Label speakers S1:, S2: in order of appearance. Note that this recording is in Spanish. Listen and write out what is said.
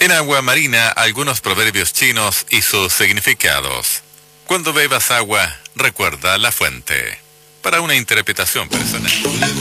S1: En Agua Marina, algunos proverbios chinos y sus significados. Cuando bebas agua, recuerda la fuente. Para una interpretación personal.